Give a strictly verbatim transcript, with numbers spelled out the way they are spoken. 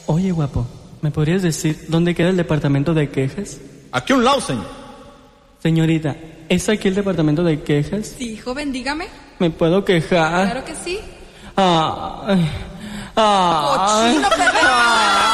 Oye, guapo, ¿me podrías decir dónde queda el departamento de quejas? Aquí a un lado, señor. Señorita, ¿es aquí el departamento de quejas? Sí, joven, dígame. ¿Me puedo quejar? Claro que sí. Ay, ay, Cochino, perverso.